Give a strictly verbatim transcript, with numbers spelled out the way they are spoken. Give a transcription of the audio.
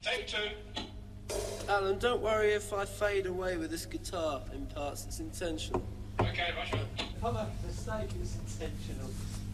Take two. Alan, don't worry if I fade away with this guitar in parts. It's intentional. Okay, Russia. If I make a mistake, it's intentional.